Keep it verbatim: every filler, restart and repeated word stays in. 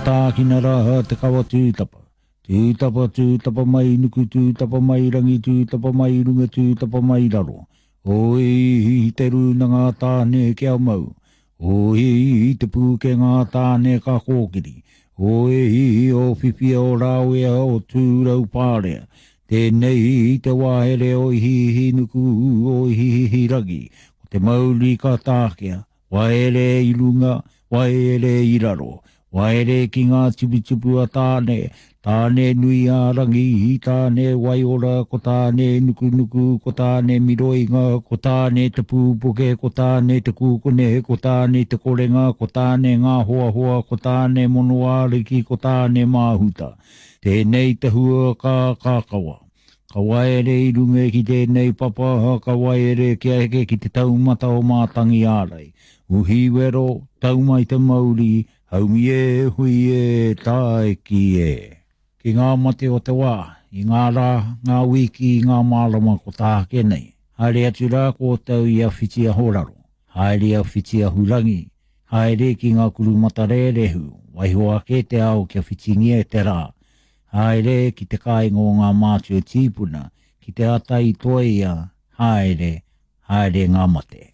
tā kina raha te kawa tūtapa. Tūtapa, tūtapa mai nuku, tūtapa mai rangi, tūtapa mai runga, tūtapa mai raro. Oi i te rūna ngā tāne kia mau. Oi i te pūke ngā tāne ka kōkiri. Oi i o whiwhia o rāwea o tūrau pārea. Tēnei i te wāhere o hihi nuku o hihi rangi. O te mauri ka tākea. Waere i runga, waere i raro. Waere ki ngā tiputupu a tāne. Tāne nui a rangi, tāne waiora, ko tāne nuku nuku, ko tāne miroinga, ko tāne te pūpoke, ko tāne te kūkone, ko tāne te korenga, ko tāne ngā hoa hoa, ko tāne monoariki, ko tāne māhuta. Tēnei te hua ka kākawa. Ka waere i runga ki tēnei papa, ka waere kia heke ki te taumata o mātangi ārai. Uhi wero, taumai te mauri, haumi e, hui e, tae ki e. Ki ngā mate o te wā, i ngā rā, ngā wiki, i ngā mārama ko tāke nei. Haere atu rā ko tau i a whiti a horaro. Haere a whiti a hurangi. Haere ki ngā kurumata rerehu. Waiho ake te ao kia whiti ngia te rā. Haere ki te kāingo ngā mātua tīpuna. Ki te atai toia. Haere, haere ngā mate.